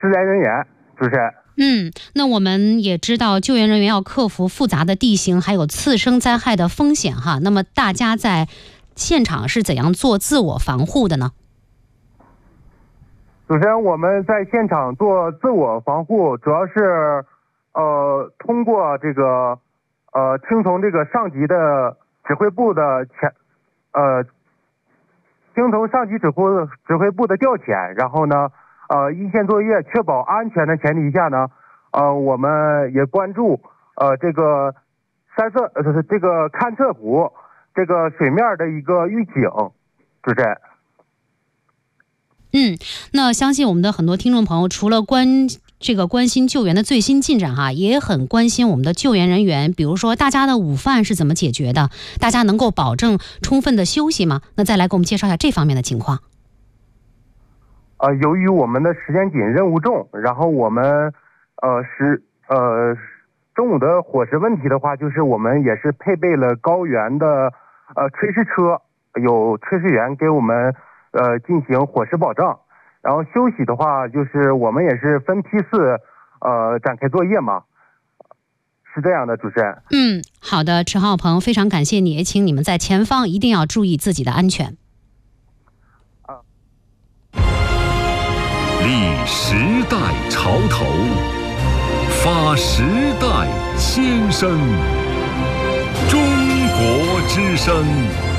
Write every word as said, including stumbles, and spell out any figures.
支援人员，主持人。 嗯，那我们也知道救援人员要克服复杂的地形，还有次生灾害的风险哈。那么大家在现场是怎样做自我防护的呢？ 主持人，我们在现场做自我防护，主要是呃通过这个呃听从这个上级的指挥部的前呃听从上级指挥指挥部的调遣，然后呢呃一线作业确保安全的前提下呢，呃我们也关注呃这个山色呃这个勘测图这个水面的一个预警，主持人。 嗯，那相信我们的很多听众朋友除了关这个关心救援的最新进展哈，也很关心我们的救援人员，比如说大家的午饭是怎么解决的，大家能够保证充分的休息吗？那再来给我们介绍一下这方面的情况。 呃，由于我们的时间紧，任务重，然后我们呃是呃中午的伙食问题的话，就是我们也是配备了高原的呃炊事车，有炊事员给我们呃进行伙食保障。然后休息的话，就是我们也是分批次呃展开作业嘛，是这样的，主持人。 嗯，好的，陈浩鹏，非常感谢你，也请你们在前方一定要注意自己的安全。 立时代潮头，发时代先声，中国之声。